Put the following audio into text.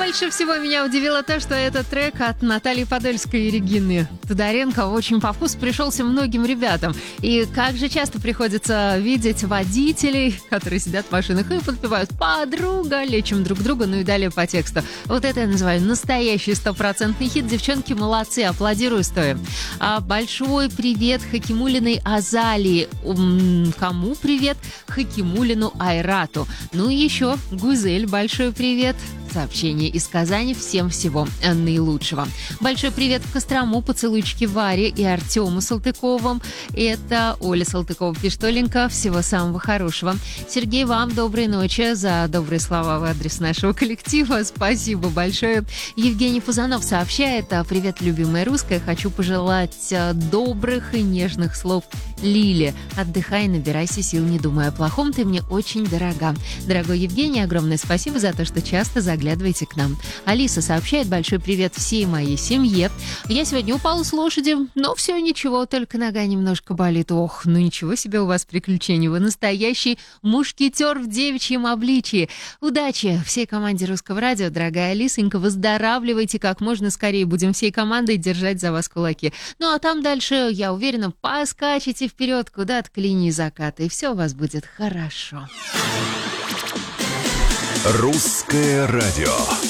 Больше всего меня удивило то, что этот трек от Натальи Подольской и Регины Тодоренко очень по вкусу пришелся многим ребятам. И как же часто приходится видеть водителей, которые сидят в машинах и подпевают «Подруга», лечим друг друга, ну и далее по тексту. Вот это я называю настоящий стопроцентный хит. Девчонки молодцы, аплодирую стоя. Большой привет Хакимулиной Азалии. Кому привет? Хакимулину Айрату. Ну и еще Гузель, большой привет. Сообщение из Казани. Всем всего наилучшего. Большой привет в Кострому, поцелуйчики Варе и Артему Салтыковым. Это Оля Салтыкова пишет: Оленька, всего самого хорошего. Сергей, вам доброй ночи за добрые слова в адрес нашего коллектива. Спасибо большое. Евгений Фузанов сообщает: привет, любимая русская. Хочу пожелать добрых и нежных слов Лиле. Отдыхай, набирайся сил, не думай о плохом. Ты мне очень дорога. Дорогой Евгений, огромное спасибо за то, что часто заглядывайте к нам. Алиса сообщает: большой привет всей моей семье. Я сегодня упала с лошади, но все ничего, только нога немножко болит. Ох, ну ничего себе у вас приключения. Вы настоящий мушкетер в девичьем обличии. Удачи всей команде Русского радио, дорогая Алисонька. Выздоравливайте как можно скорее. Будем всей командой держать за вас кулаки. Ну а там дальше, я уверена, поскачете вперед куда-то к линии заката, и все у вас будет хорошо. Русское радио.